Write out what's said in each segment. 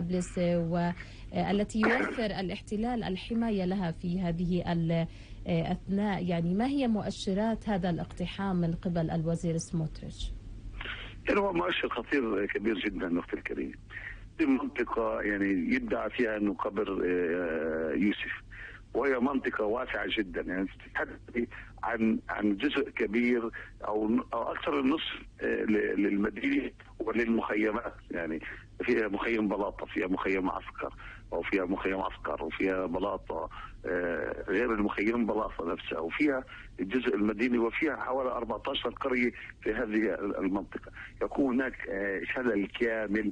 نابلس والتي يوفر الاحتلال الحماية لها في هذه الأثناء، يعني ما هي مؤشرات هذا الاقتحام من قبل الوزير سموتريتش؟ يعني هو مؤشر خطير كبير جدا أختي الكريم. في منطقة يعني يدعى فيها أنه قبر يوسف، وهي منطقة واسعة جدا، يعني تتحدث عن جزء كبير أو أكثر النصف للمدينة وللمخيمات. يعني فيها مخيم بلاطة، فيها مخيم عسكر، أو فيها مخيم عسكر، وفيها بلاطة غير المخيم بلاطة نفسها، وفيها الجزء المديني، وفيها حوالي 14 قرية في هذه المنطقة. يكون هناك شلل كامل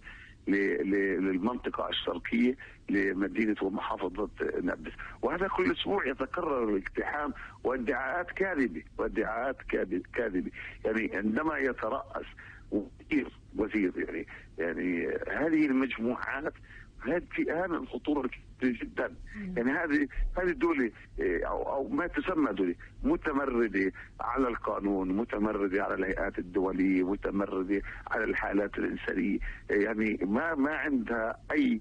للمنطقة الشرقية لمدينة ومحافظة نابلس، وهذا كل أسبوع يتكرر الاقتحام وادعاءات كاذبة كاذبة. يعني عندما يترأس وزير يعني هذه المجموعات في هذا الخطورة جدا. يعني هذه الدولة أو ما تسمى دولة متمردة على القانون، متمردة على الهيئات الدولية، متمردة على الحالات الإنسانية. يعني ما عندها أي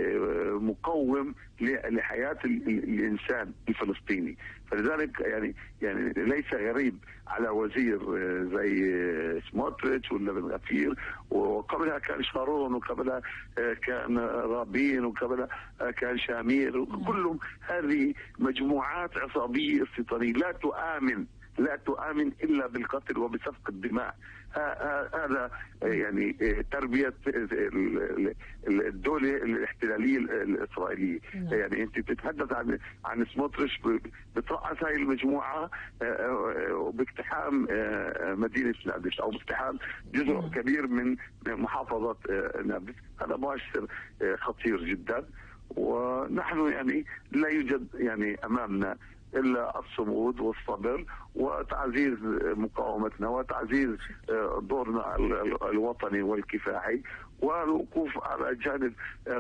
مقوم لحياة الإنسان الفلسطيني. فلذلك يعني ليس غريب على وزير زي سموتريتش ولا بن غفير، وقبلها كان شارون، وقبلها كان رابين، وقبلها كان شامير، كلهم هذه مجموعات عصابية استيطانية لا تؤمن إلا بالقتل وبسفك الدماء. هذا يعني تربية الدولة الاحتلالية الإسرائيلية. يعني أنت تتحدث عن سموتريتش بترأس هاي المجموعة باقتحام مدينة نابلس، أو باقتحام جزء كبير من محافظة نابلس. هذا مؤشر خطير جدا، ونحن يعني لا يوجد يعني أمامنا إلا الصمود والصبر وتعزيز مقاومتنا وتعزيز دورنا الوطني والكفاحي، والوقوف على جانب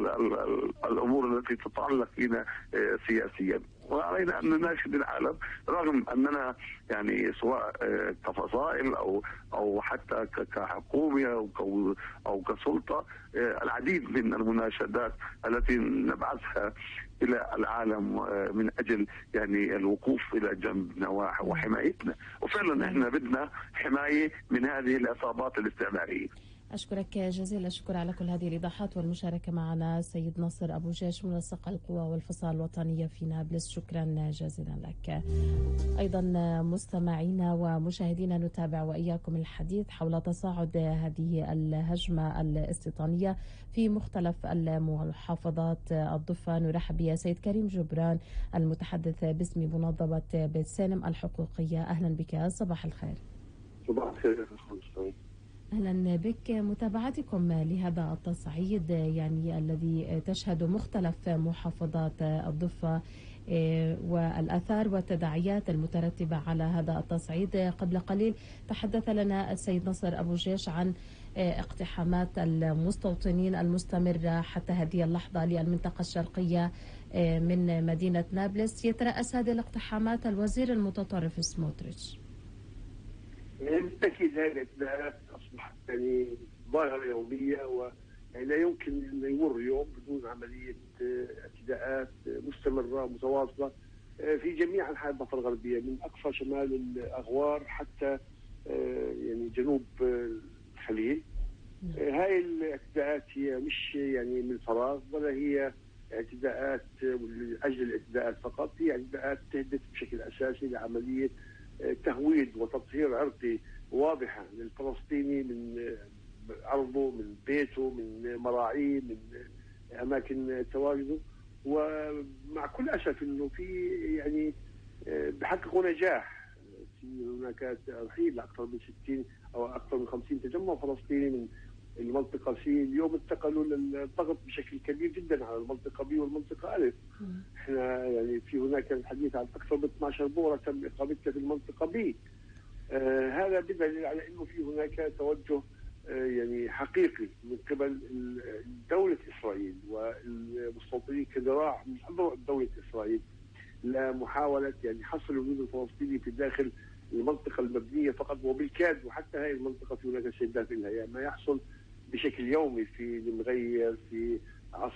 الأمور التي تتعلق بنا سياسيا. وعلينا أن نناشد العالم، رغم أننا يعني سواء كفصائل أو حتى كحكومة أو كسلطة العديد من المناشدات التي نبعثها إلى العالم من أجل يعني الوقوف إلى جنبنا وحمايتنا. وفعلا احنا بدنا حماية من هذه العصابات الاستعمارية. أشكرك جزيل الشكر على كل هذه الإيضاحات والمشاركة معنا سيد ناصر أبو جيش، منسق القوى والفصائل الوطنية في نابلس. شكرا جزيلا لك. أيضا مستمعينا ومشاهدينا نتابع وإياكم الحديث حول تصاعد هذه الهجمة الاستيطانية في مختلف المحافظات الضفة. نرحب بيا سيد كريم جبران المتحدث باسم منظمة بيت سالم الحقوقية. أهلا بك، صباح الخير. صباح الخير. أهلا بك. متابعتكم لهذا التصعيد يعني الذي تشهد مختلف محافظات الضفة والآثار والتداعيات المترتبة على هذا التصعيد. قبل قليل تحدث لنا السيد نصر أبو جيش عن اقتحامات المستوطنين المستمرة حتى هذه اللحظة للمنطقة الشرقية من مدينة نابلس. يترأس هذه الاقتحامات الوزير المتطرف سموتريتش. بالتأكيد هذه الاعتداءات أصبحت يعني ظاهرة يومية، ويعني لا يمكن أن يمر يوم بدون عملية اعتداءات مستمرة متواصلة في جميع أنحاء الضفة الغربية، من أقصى شمال الأغوار حتى يعني جنوب الخليل. هاي الاعتداءات هي مش يعني من فراغ، ولا هي اعتداءات لأجل الاعتداءات فقط، هي اعتداءات تهدف بشكل أساسي لعملية تهويد وتطهير عرقي واضحة للفلسطيني من أرضه، من بيته، من مراعيه، من أماكن تواجده. ومع كل أسف أنه في يعني بحققوا نجاح. في هناك رحيل أكثر من 60 أو أكثر من 50 تجمع فلسطيني من المنطقة سي اليوم انتقلوا للضغط بشكل كبير جدا على المنطقة بي والمنطقة ألف. احنا يعني في هناك الحديث عن أكثر من 12 بورة تم إقامتها في المنطقة بي. هذا بدليل على أنه في هناك توجه يعني حقيقي من قبل دولة إسرائيل والمستوطنين كذراع من أذرع دولة إسرائيل لمحاولة يعني حصر الوجود الفلسطيني في داخل المنطقة المبنية فقط وبالكاد. وحتى هذه المنطقة في هناك استهداف لها، يعني ما يحصل بشكل يومي في المغير، في